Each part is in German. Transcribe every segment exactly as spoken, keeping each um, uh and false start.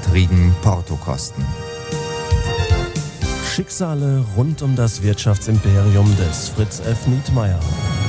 kriegen Portokosten. Schicksale rund um das Wirtschaftsimperium des Fritz F. Nietmeyer.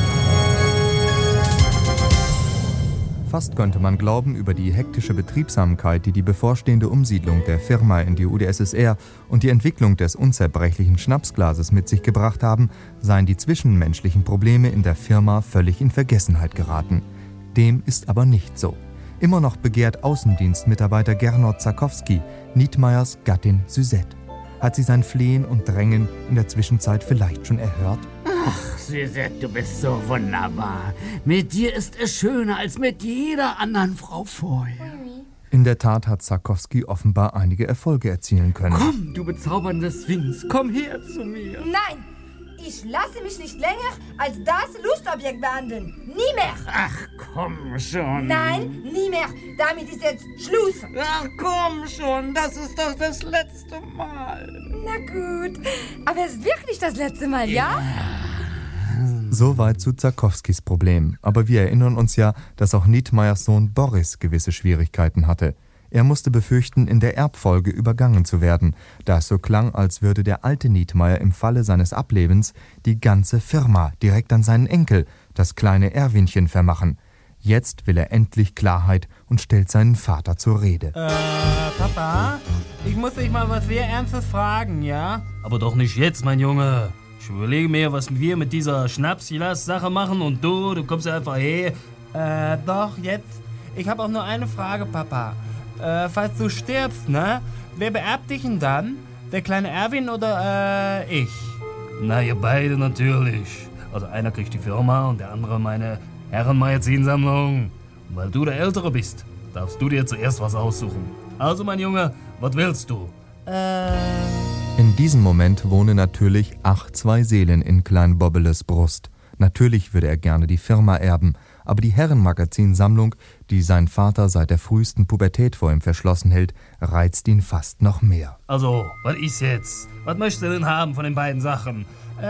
Fast könnte man glauben, über die hektische Betriebsamkeit, die die bevorstehende Umsiedlung der Firma in die U d S S R und die Entwicklung des unzerbrechlichen Schnapsglases mit sich gebracht haben, seien die zwischenmenschlichen Probleme in der Firma völlig in Vergessenheit geraten. Dem ist aber nicht so. Immer noch begehrt Außendienstmitarbeiter Gernot Zakowski Nietmeyers Gattin Suzette. Hat sie sein Flehen und Drängen in der Zwischenzeit vielleicht schon erhört? Ach, Suzette, du bist so wunderbar. Mit dir ist es schöner als mit jeder anderen Frau vorher. In der Tat hat Zakowski offenbar einige Erfolge erzielen können. Komm, du bezaubernde Sphinx, komm her zu mir. Nein, ich lasse mich nicht länger als das Lustobjekt behandeln. Nie mehr. Ach, komm schon. Nein, nie mehr. Damit ist jetzt Schluss. Ach, komm schon, das ist doch das letzte Mal. Na gut, aber es ist wirklich das letzte Mal, ja? ja? Soweit zu Zakowskis Problem. Aber wir erinnern uns ja, dass auch Nietmeyers Sohn Boris gewisse Schwierigkeiten hatte. Er musste befürchten, in der Erbfolge übergangen zu werden, da es so klang, als würde der alte Nietmeyer im Falle seines Ablebens die ganze Firma direkt an seinen Enkel, das kleine Erwinchen, vermachen. Jetzt will er endlich Klarheit und stellt seinen Vater zur Rede. Äh, Papa, ich muss dich mal was sehr Ernstes fragen, ja? Aber doch nicht jetzt, mein Junge. Ich überlege mir, was wir mit dieser Schnaps-Sache machen und du, du kommst ja einfach her. Äh, doch, jetzt. Ich habe auch nur eine Frage, Papa. Äh, falls du stirbst, ne? Wer beerbt dich denn dann? Der kleine Erwin oder, äh, ich? Na, ihr beide natürlich. Also einer kriegt die Firma und der andere meine Herrenmagazinsammlung. Und weil du der Ältere bist, darfst du dir zuerst was aussuchen. Also, mein Junge, was willst du? Äh... In diesem Moment wohnen natürlich ach zwei Seelen in Klein Bobbeles Brust. Natürlich würde er gerne die Firma erben, aber die Herrenmagazinsammlung, die sein Vater seit der frühesten Pubertät vor ihm verschlossen hält, reizt ihn fast noch mehr. Also, was ist jetzt? Was möchtest du denn haben von den beiden Sachen?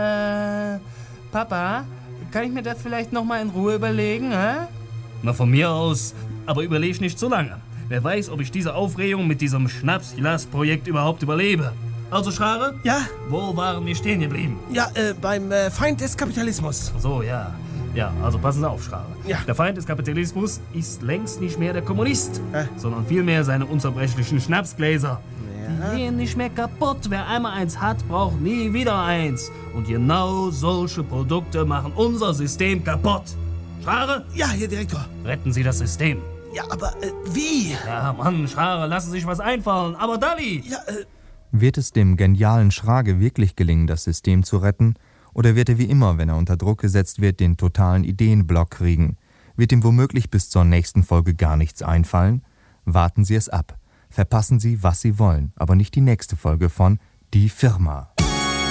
Äh, Papa, kann ich mir das vielleicht noch mal in Ruhe überlegen, hä? Na, von mir aus, aber überleg nicht zu lange. Wer weiß, ob ich diese Aufregung mit diesem Schnaps-Glas-Projekt überhaupt überlebe. Also, Schrare? Ja? Wo waren wir stehen geblieben? Ja, äh, beim äh, Feind des Kapitalismus. So, ja. Ja, also passen Sie auf, Schrare. Ja. Der Feind des Kapitalismus ist längst nicht mehr der Kommunist, äh. sondern vielmehr seine unzerbrechlichen Schnapsgläser. Ja. Die gehen nicht mehr kaputt. Wer einmal eins hat, braucht nie wieder eins. Und genau solche Produkte machen unser System kaputt. Schrare? Ja, Herr Direktor. Retten Sie das System. Ja, aber äh, wie? Ja, Mann, Schrare, lassen Sie sich was einfallen. Aber Dalli! Ja, äh... Wird es dem genialen Schrage wirklich gelingen, das System zu retten? Oder wird er wie immer, wenn er unter Druck gesetzt wird, den totalen Ideenblock kriegen? Wird ihm womöglich bis zur nächsten Folge gar nichts einfallen? Warten Sie es ab. Verpassen Sie, was Sie wollen, aber nicht die nächste Folge von Die Firma.